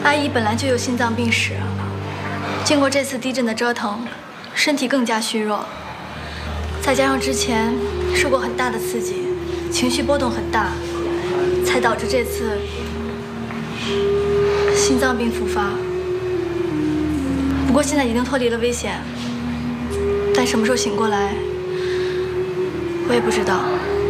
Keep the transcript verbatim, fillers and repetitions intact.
阿姨本来就有心脏病史，经过这次地震的折腾，身体更加虚弱，再加上之前受过很大的刺激，情绪波动很大，才导致这次心脏病复发。不过现在已经脱离了危险，但什么时候醒过来，我也不知道。